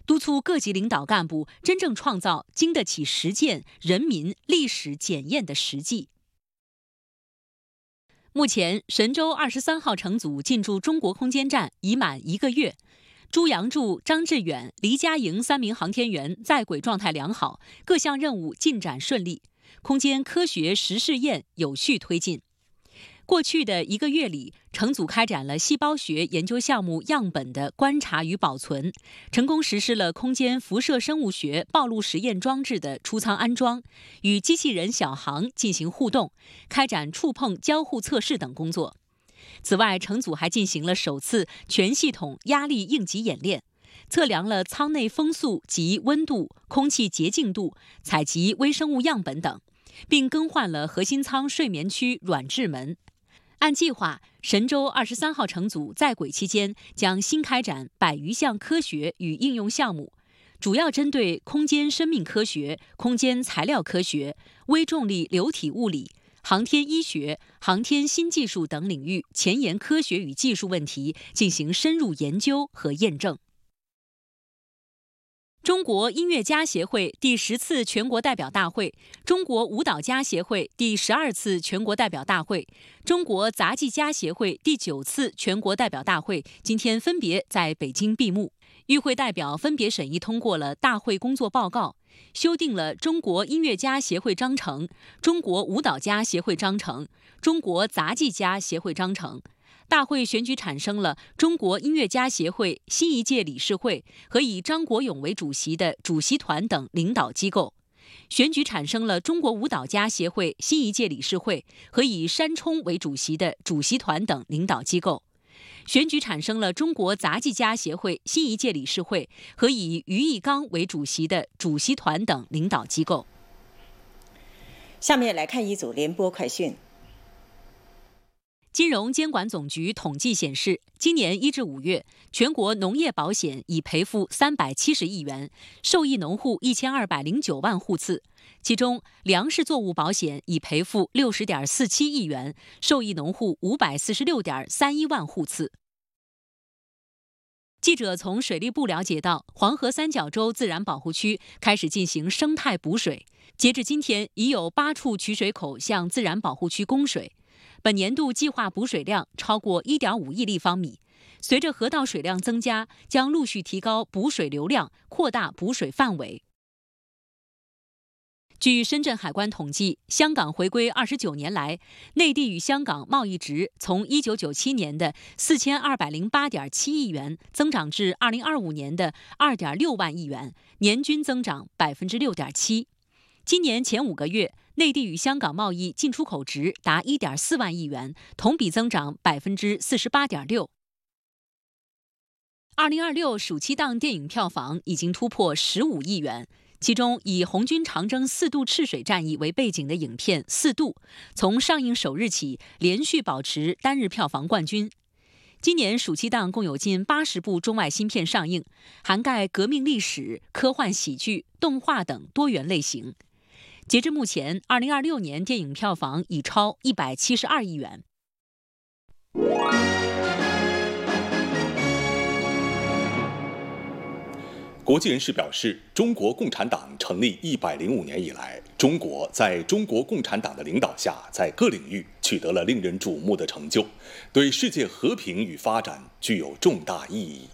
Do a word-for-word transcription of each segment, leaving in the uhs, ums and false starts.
督促各级领导干部真正创造经得起实践、人民、历史检验的实际。目前，神舟二十三号乘组进驻中国空间站已满一个月，朱杨柱、张志远、黎佳莹三名航天员在轨状态良好，各项任务进展顺利，空间科学实试验有序推进。过去的一个月里，乘组开展了细胞学研究项目样本的观察与保存，成功实施了空间辐射生物学暴露实验装置的出舱安装，与机器人小航进行互动，开展触碰交互测试等工作。此外，乘组还进行了首次全系统压力应急演练，测量了舱内风速及温度、空气洁净度，采集微生物样本等，并更换了核心舱睡眠区软质门。按计划，神舟二十三号乘组在轨期间将新开展百余项科学与应用项目，主要针对空间生命科学、空间材料科学、微重力流体物理、航天医学、航天新技术等领域前沿科学与技术问题进行深入研究和验证。中国音乐家协会第十次全国代表大会、中国舞蹈家协会第十二次全国代表大会、中国杂技家协会第九次全国代表大会今天分别在北京闭幕。与会代表分别审议通过了大会工作报告，修订了中国音乐家协会章程、中国舞蹈家协会章程、中国杂技家协会章程。大会选举产生了中国音乐家协会新一届理事会和以张国勇为主席的主席团等领导机构，选举产生了中国舞蹈家协会新一届理事会和以山冲为主席的主席团等领导机构，选举产生了中国杂技家协会新一届理事会和以于义刚为主席的主席团等领导机构。 下面来看一组联播快讯。 金融监管总局统计显示，今年一至五月，全国农业保险已赔付三百七十亿元，受益农户一千二百零九万户次，其中粮食作物保险已赔付六十点四七亿元，受益农户五百四十六点三一万户次。记者从水利部了解到，黄河三角洲自然保护区开始进行生态补水，截至今天，已有八处取水口向自然保护区供水。本年度计划补水量超过 一点五亿立方米，随着河道水量增加，将陆续提高补水流量，扩大补水范围。据深圳海关统计，香港回归二十九年来，内地与香港贸易值从一九九七年的四千二百零八点七亿元增长至二零二五年的二点六万亿元，年均增长百分之六点七。今年前五个月，内地与香港贸易进出口值达 一点四万亿元，同比增长百分之四十八点六。二零二六暑期档电影票房已经突破十五亿元，其中以红军长征四渡赤水战役为背景的影片《四渡》，从上映首日起连续保持单日票房冠军。今年暑期档共有近八十部中外新片上映，涵盖革命历史、科幻喜剧、动画等多元类型。截至目前，二零二六年电影票房已超一百七十二亿元。 国际人士表示，中国共产党成立一百零五年以来，中国在中国共产党的领导下，在各领域取得了令人瞩目的成就，对世界和平与发展具有重大意义。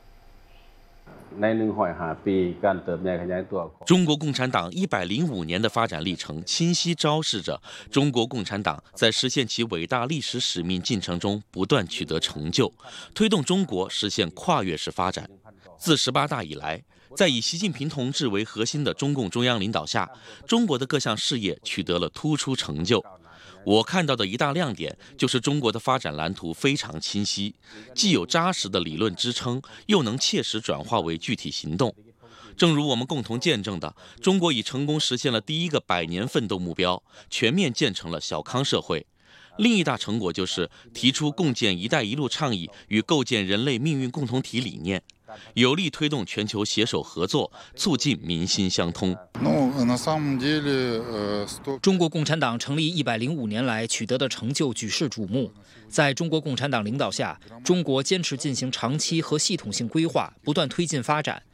中国共产党一百零五年的发展历程，清晰昭示着中国共产党在实现其伟大历史使命进程中不断取得成就，推动中国实现跨越式发展。自十八大以来，在以习近平同志为核心的中共中央领导下，中国的各项事业取得了突出成就。我看到的一大亮点就是中国的发展蓝图非常清晰，既有扎实的理论支撑，又能切实转化为具体行动。正如我们共同见证的，中国已成功实现了第一个百年奋斗目标，全面建成了小康社会。另一大成果就是提出共建“一带一路”倡议与构建人类命运共同体理念，有力推动全球携手合作，促进民心相通。 中国共产党成立一百零五年来取得的成就举世瞩目。在中国共产党领导下，中国坚持进行长期和系统性规划，不断推进发展，